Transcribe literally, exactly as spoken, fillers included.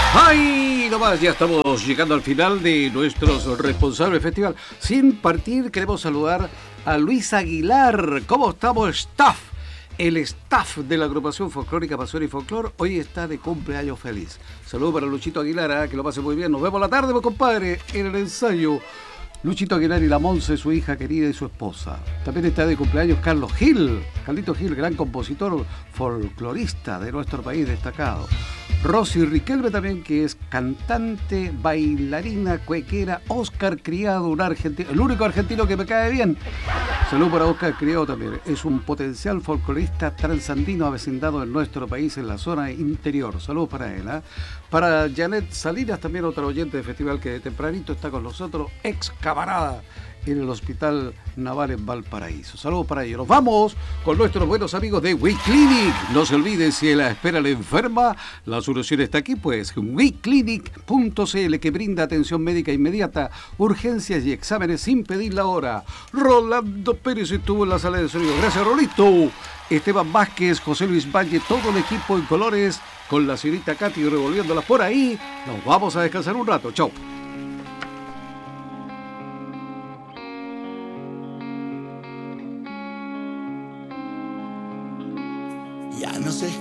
¡Ay! Nomás, ya estamos llegando al final de nuestros responsables festival. Sin partir, queremos saludar a Luis Aguilar. ¿Cómo estamos, staff? El staff de la agrupación folclórica Pasión y Folclor hoy está de cumpleaños feliz. Saludos para Luchito Aguilar, ¿eh? Que lo pase muy bien. Nos vemos la tarde, mi compadre, en el ensayo. Luchito Aguilar y la Monse, su hija querida y su esposa. También está de cumpleaños Carlos Gil. Carlito Gil, gran compositor folclorista de nuestro país destacado. Rosy Riquelme también, que es cantante, bailarina, cuequera. Oscar Criado, un argentino, el único argentino que me cae bien. Salud para Oscar Criado también. Es un potencial folclorista transandino avecindado en nuestro país, en la zona interior. Salud para él. ¿eh? Para Janet Salinas, también otra oyente de festival que de tempranito está con nosotros, ex camarada en el Hospital Naval en Valparaíso. Saludos para ellos. Nos vamos con nuestros buenos amigos de WeClinic. No se olviden, si la espera le enferma, la solución está aquí, pues we clinic punto c l, que brinda atención médica inmediata, urgencias y exámenes sin pedir la hora. Rolando Pérez estuvo en la sala de sonido. Gracias, Rolito. Esteban Vázquez, José Luis Valle, todo el equipo en colores, con la señorita Katy revolviéndolas por ahí. Nos vamos a descansar un rato. Chau. Ya no sé